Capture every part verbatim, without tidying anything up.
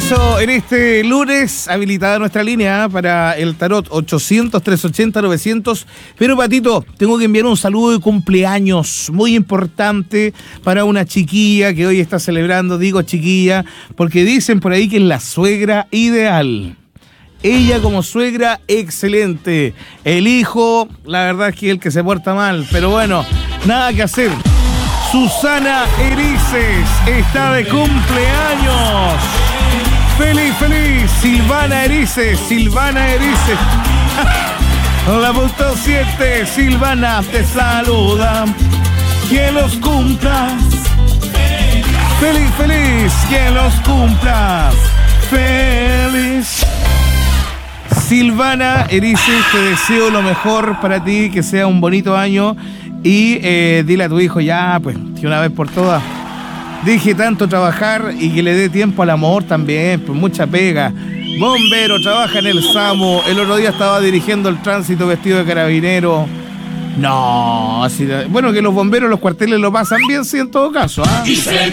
eso, en este lunes, habilitada nuestra línea para el tarot ochocientos, trescientos ochenta, novecientos. Pero, Patito, tengo que enviar un saludo de cumpleaños muy importante para una chiquilla que hoy está celebrando. Digo chiquilla, porque dicen por ahí que es la suegra ideal. Ella como suegra, excelente. El hijo, la verdad es que es el que se porta mal. Pero bueno, nada que hacer. Susana Erices está de cumpleaños. Feliz, feliz. Silvana Erices, Silvana Erices. La punto siete, Silvana te saluda. Que los cumplas. Feliz, feliz. Que los cumplas. Feliz. Silvana Erices, te deseo lo mejor para ti, que sea un bonito año. Y eh, dile a tu hijo ya, pues, que una vez por todas deje tanto trabajar y que le dé tiempo al amor también, pues mucha pega. Bombero, trabaja en el SAMU. El otro día estaba dirigiendo el tránsito vestido de carabinero. No, así, bueno, que los bomberos, los cuarteles lo pasan bien, sí, en todo caso. ¿Ah?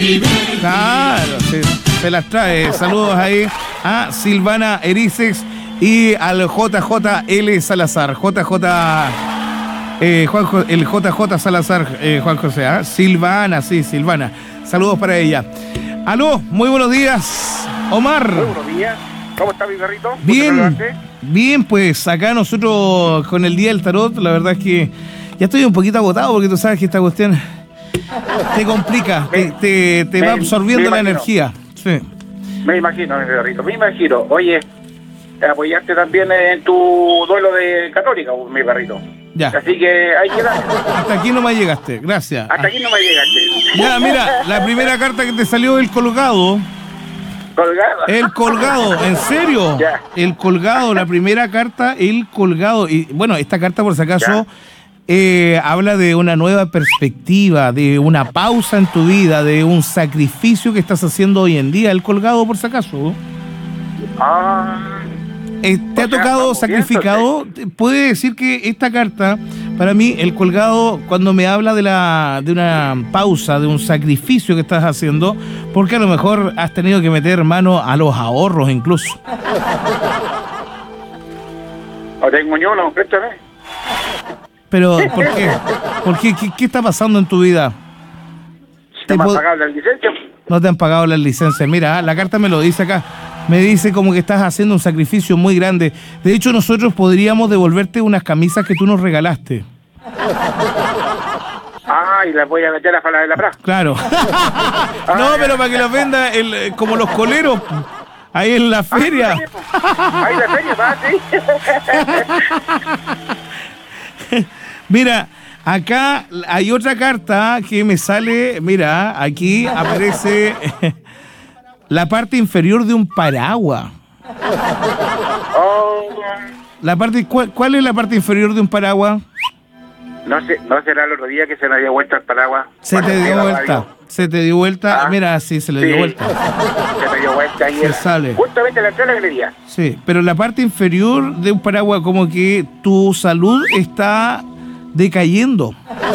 Claro, se, se las trae. Saludos ahí a Silvana Erices y al J J L Salazar. J J... Eh, Juanjo, el J J Salazar, eh, Juan José, ¿eh? Silvana, sí, Silvana. Saludos para ella. Aló, muy buenos días, Omar. Muy buenos días. ¿Cómo está mi perrito? Bien, bien, pues acá nosotros con el Día del Tarot, la verdad es que ya estoy un poquito agotado porque tú sabes que esta cuestión te complica, me, te, te, te me, va absorbiendo la energía. Sí. Me imagino, mi perrito, me imagino. Oye, apoyaste también en tu duelo de Católica, mi perrito. Ya. Así que hay que dar. Hasta aquí no me llegaste, gracias. Hasta aquí no me llegaste. Ya, mira, la primera carta que te salió, el colgado. ¿Colgado? El colgado, ¿en serio? Ya. El colgado, la primera carta, el colgado. Y bueno, esta carta, por si acaso, eh, habla de una nueva perspectiva, de una pausa en tu vida, de un sacrificio que estás haciendo hoy en día. El colgado, por si acaso. Ah... Eh, ¿Te ha tocado sacrificado? Puede decir que esta carta, para mí, el colgado, cuando me habla de la de una pausa, de un sacrificio que estás haciendo, porque a lo mejor has tenido que meter mano a los ahorros incluso. ¿O tengo ñolo? Préstame. Pero, ¿por qué? ¿Por qué? ¿Qué, qué está pasando en tu vida? ¿Te me han pagado la licencia? No te han pagado las licencias. Mira, la carta me lo dice acá. Me dice como que estás haciendo un sacrificio muy grande. De hecho, nosotros podríamos devolverte unas camisas que tú nos regalaste. Ah, y las voy a meter a la de la plaza. Claro. No, pero para que las venda el, como los coleros ahí en la feria. Ahí en la feria, va, sí. Mira, acá hay otra carta que me sale. Mira, aquí aparece la parte inferior de un paraguas. Oh. La parte, ¿cuál, ¿Cuál es la parte inferior de un paraguas? No sé, ¿no será el otro día que se me dio vuelta el paraguas? Se te dio vuelta. Se te dio vuelta. Ah, mira, sí, se le dio sí, vuelta. Se me dio vuelta y se sale. Justamente la entrada de la galería. Sí, pero la parte inferior de un paraguas, como que tu salud está decayendo.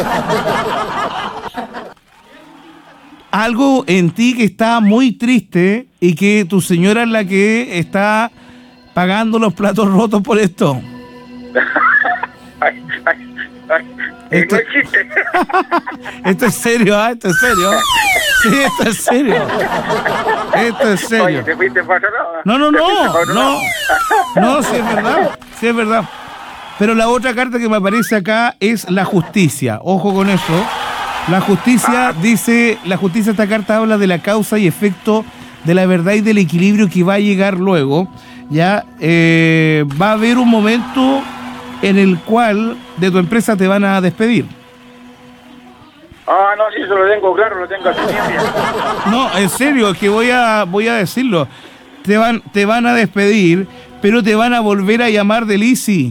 Algo en ti que está muy triste y que tu señora es la que está pagando los platos rotos por esto. ay, ay, ay. Esto, no existe. Esto es serio, ¿ah? ¿eh? Esto es serio. Sí, esto es serio. Esto es serio. Oye, ¿te fuiste para otro lado? No, no, no. No, no, sí es verdad. Sí es verdad. Pero la otra carta que me aparece acá es la justicia. Ojo con eso. La justicia dice, la justicia, esta carta habla de la causa y efecto, de la verdad y del equilibrio que va a llegar luego. Ya eh, va a haber un momento en el cual de tu empresa te van a despedir. Ah, no, sí, eso lo tengo claro, lo tengo así. No, en serio, es que voy a, voy a decirlo. Te van, te van a despedir, pero te van a volver a llamar del Easy.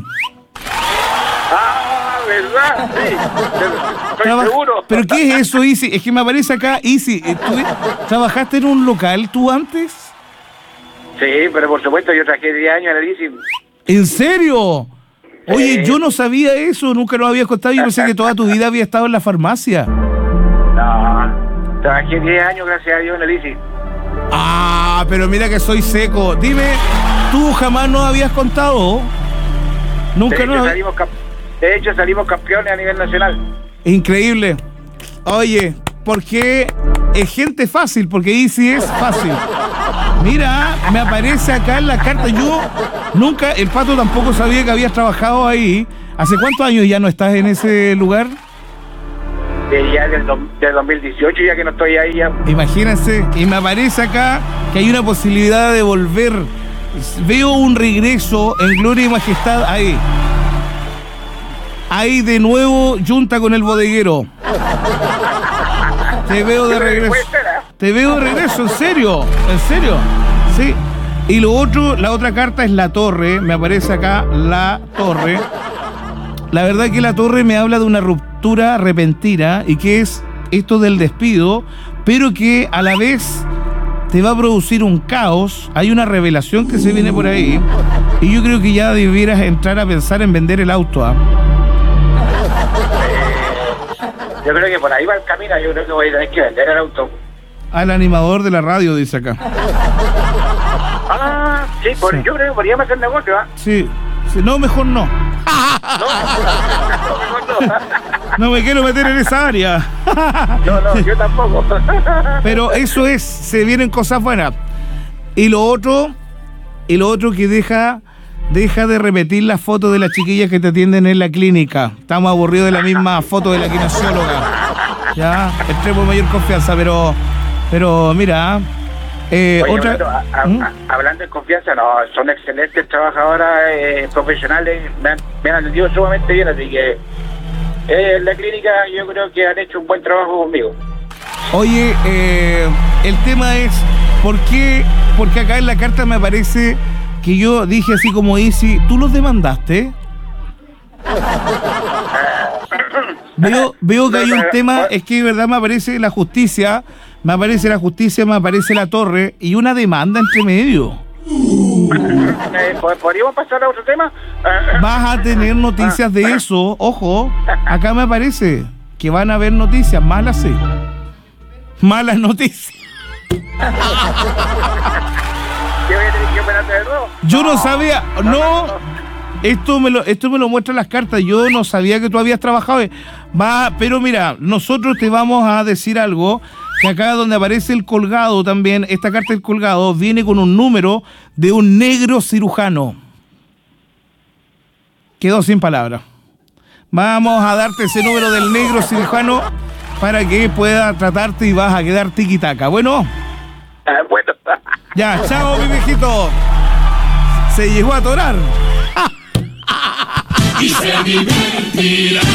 Ah, ¿verdad? Sí. Estoy Traba- seguro. ¿Pero qué es eso, Easy? Es que me aparece acá, Easy. ¿Tú trabajaste en un local tú antes? Sí, pero por supuesto yo trabajé diez años en el I C I. ¿En serio? Oye, Sí. yo no sabía eso, nunca lo había contado. Yo pensé que toda tu vida había estado en la farmacia. No, trabajé diez años, gracias a Dios, en el I C I. Ah, Ah, pero mira que soy seco. Dime, ¿tú jamás nos habías contado? Nunca de, hecho, nos... salimos cap- de hecho, salimos campeones a nivel nacional. Increíble. Oye, porque es gente fácil, porque Easy es fácil. Mira, me aparece acá en la carta. Yo nunca, el Pato tampoco sabía que habías trabajado ahí. ¿Hace cuántos años ya no estás en ese lugar? De ya del, do- del dos mil dieciocho, ya que no estoy ahí ya. Imagínense, y me aparece acá que hay una posibilidad de volver. Veo un regreso en gloria y majestad ahí. Ahí de nuevo junta con el bodeguero. Te veo de regreso. Te veo de regreso, en serio, en serio. Sí. Y lo otro, la otra carta es la torre. Me aparece acá la torre. La verdad que la torre me habla de una ruptura repentina y que es esto del despido, pero que a la vez te va a producir un caos. Hay una revelación que se viene por ahí y yo creo que ya debieras entrar a pensar en vender el auto. ¿eh? Yo creo que por ahí va el camino. Yo creo que voy a tener que vender el auto. Al animador de la radio, dice acá. Ah, sí, por, Sí. yo creo que podríamos hacer negocio, ¿ah? Sí, sí, no, mejor no. No, no, no, No me quiero meter en esa área. no, no, yo tampoco. Pero eso es, se vienen cosas buenas. Y lo otro, y lo otro que deja, deja de repetir las fotos de las chiquillas que te atienden en la clínica. Estamos aburridos de la misma foto de la kinesióloga. Ya, entremos mayor confianza, pero, pero mira, eh, Oye, otra. Roberto, a- a- ¿Mm? a- hablando de confianza, no, son excelentes trabajadoras, eh, profesionales, me han, me han atendido sumamente bien, así que eh, en la clínica yo creo que han hecho un buen trabajo conmigo. Oye, eh, el tema es, ¿por qué? Porque acá en la carta me aparece que yo dije así como Easy, ¿tú los demandaste? Veo, veo que hay un tema, es que de verdad me aparece la justicia, me aparece la justicia, me aparece la torre y una demanda entre medio. Eh, ¿pod- ¿Podríamos pasar a otro tema? Vas a tener noticias de eso, ojo, acá me aparece que van a haber noticias, malas sí. Malas noticias. ¿Yo voy a tener que operarte de nuevo? Yo no sabía, no. Esto me lo, esto me lo muestran las cartas. Yo no sabía que tú habías trabajado. Va, pero mira, nosotros te vamos a decir algo. Que acá donde aparece el colgado también, esta carta del colgado viene con un número de un negro cirujano. Quedó sin palabras. Vamos a darte ese número del negro cirujano para que pueda tratarte y vas a quedar tiquitaca. Bueno, Ah, bueno. ya, chao mi viejito. Se llegó a atorar. Y se divertirán.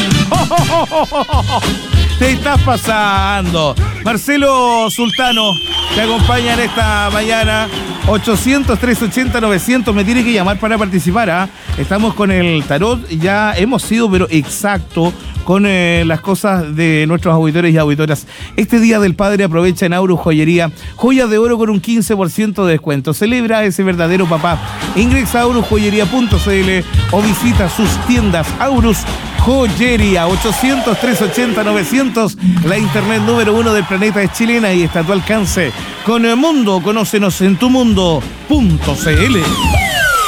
Te estás pasando. Marcelo Sultano te acompaña en esta mañana. ochocientos, trescientos ochenta, novecientos. Me tiene que llamar para participar. ¿ah? Estamos con el tarot. Ya hemos sido, pero exacto, con eh, las cosas de nuestros auditores y auditoras. Este Día del Padre aprovecha en Aurus Joyería joyas de oro con un quince por ciento de descuento. Celebra a ese verdadero papá. Ingresa a aurus joyería punto c l o visita sus tiendas Aurus Joyería. Ochocientos, trescientos ochenta, novecientos. La internet número uno del planeta es chilena y está a tu alcance. Con el mundo, conócenos en tu mundo punto c l.